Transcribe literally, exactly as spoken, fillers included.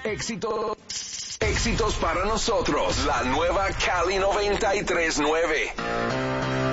Éxito, éxitos para nosotros. La nueva Cali noventa y tres nueve.